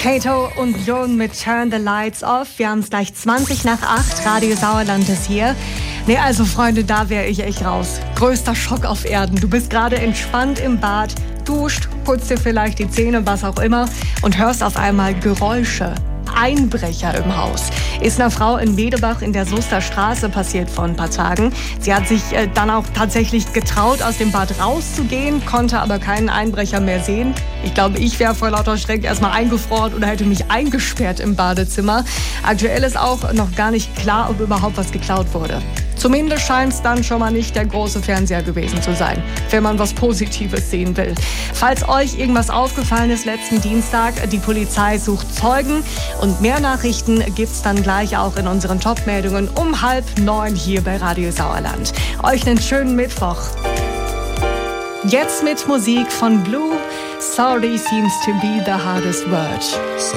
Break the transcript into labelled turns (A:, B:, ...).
A: Kato und Jon mit Turn the Lights Off. Wir haben es gleich 20:08. Radio Sauerland ist hier. Nee, also Freunde, da wäre ich echt raus. Größter Schock auf Erden. Du bist gerade entspannt im Bad, duscht, putzt dir vielleicht die Zähne, was auch immer und hörst auf einmal Geräusche. Einbrecher im Haus. Ist einer Frau in Medebach in der Soester Straße passiert vor ein paar Tagen. Sie hat sich dann auch tatsächlich getraut, aus dem Bad rauszugehen, konnte aber keinen Einbrecher mehr sehen. Ich glaube, ich wäre vor lauter Schreck erstmal eingefroren oder hätte mich eingesperrt im Badezimmer. Aktuell ist auch noch gar nicht klar, ob überhaupt was geklaut wurde. Zumindest scheint es dann schon mal nicht der große Fernseher gewesen zu sein, wenn man was Positives sehen will. Falls euch irgendwas aufgefallen ist letzten Dienstag, die Polizei sucht Zeugen und mehr Nachrichten gibt's dann gleich auch in unseren Top-Meldungen um 8:30 hier bei Radio Sauerland. Euch einen schönen Mittwoch. Jetzt mit Musik von Blue. Sorry seems to be the hardest word.